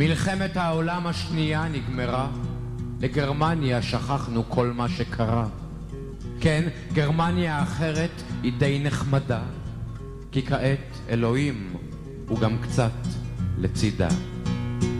מלחמת העולם השנייה נגמרה, לגרמניה שכחנו כל מה שקרה. כן, גרמניה האחרת היא די נחמדה, כי כעת אלוהים הוא גם קצת לצידה.